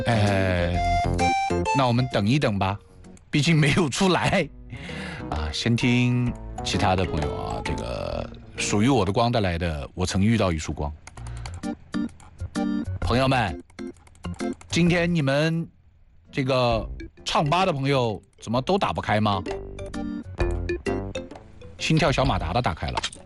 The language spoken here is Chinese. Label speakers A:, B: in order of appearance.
A: 那我们等一等吧，毕竟没有出来啊。先听其他的朋友啊，这个属于我的光带来的，我曾遇到一束光。朋友们，今天你们这个唱吧的朋友怎么都打不开吗？心跳小马达的打开了。